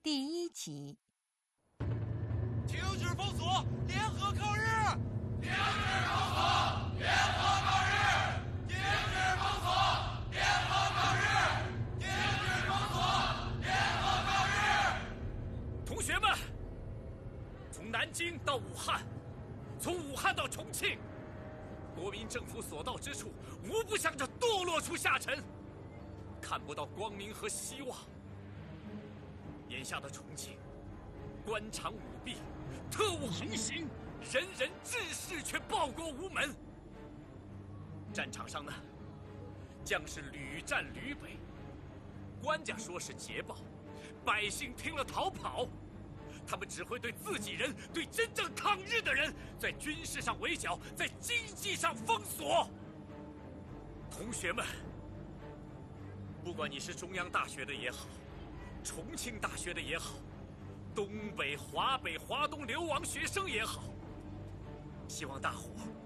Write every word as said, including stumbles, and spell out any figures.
第一集。 停止封锁，联合抗日！ 停止封锁，联合抗日！停止封锁，联合抗日！停止封锁，联合抗日！ 同学们，从南京到武汉，从武汉到重庆，国民政府所到之处，无不向着堕落处下沉，看不到光明和希望。眼下的重庆，官场舞弊，特务横行，人人志士却报国无门。战场上呢，将士屡战屡北，官家说是捷报，百姓听了逃跑。他们只会对自己人、对真正抗日的人，在军事上围剿，在经济上封锁。同学们，不管你是中央大学的也好，重庆大学的也好，东北、华北、华东流亡学生也好，希望大伙